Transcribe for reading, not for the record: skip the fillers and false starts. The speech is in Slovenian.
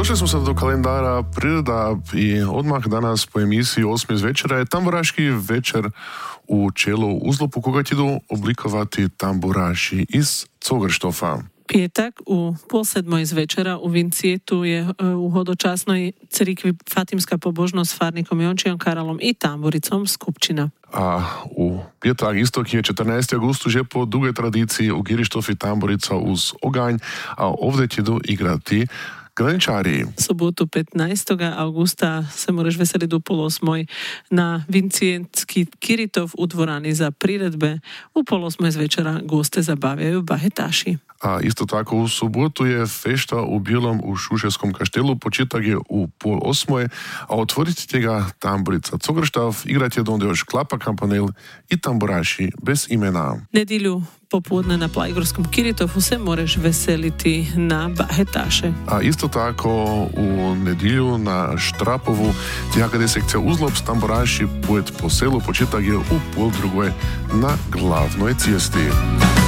Došli smo sa do kalendára Priroda i odmah danas po emisiji 8 z večera je tamburaški večer u čelu uzlopu koga ti idu oblikovati tamburaši iz Cogerštofa. Pietak u 6:30 z večera u Vincietu je u hodočasnoj crikvi Fatimská pobožnosť s farnikom Jončijom Karolom i tamburicom Skupčina. A u pietak istok je 14. augustu, že po dugej tradícii u Girištofi tamburica uz ogaň a ovdje ti idu igrati graničári. Sobotu 15. augusta sa môžeš veseliť do 7:30 na Vincientský Kiritov u dvorani za priredbe. U 7:30 z večera goste zabavjajú bahetáši. A isto tako u sobotu je fešta u Bielom u Šuševskom kaštelu, početak je u 7:30 a otvorite ga tamburica Cogerštav, igrate donde još klapa kampanel i tamburaši bez imena. Nedilju popodne na Plajgorskom Kiritovu se moreš veseliti na bahetaše. A isto tako u nedilju na Štrapovu, gdje sekcija Uzlop s tamburaši pojet po selu, početak je u 12:30 na glavnoj cesti.